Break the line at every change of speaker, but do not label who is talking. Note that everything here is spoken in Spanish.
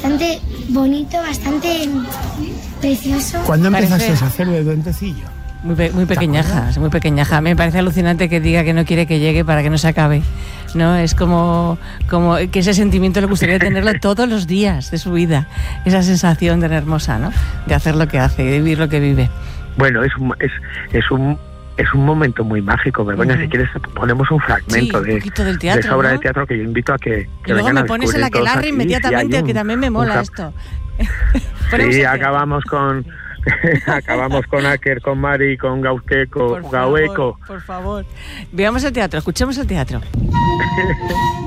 bastante bonito, bastante precioso.
¿Cuándo empezaste a hacer de duendecillo?
Muy pequeñaja. Me parece alucinante que diga que no quiere que llegue para que no se acabe, ¿no? Es como que ese sentimiento le gustaría tenerlo todos los días de su vida. Esa sensación tan hermosa, ¿no? De hacer lo que hace, de vivir lo que vive.
Bueno, es un momento muy mágico. Begoña, si quieres ponemos un fragmento
de
esa obra de teatro que yo invito a que
y luego me pones el aquelarre inmediatamente, que también me mola esto.
Sí, acabamos con Aker, con Mari, con Gaueco.
Por favor, veamos el teatro, escuchemos el teatro.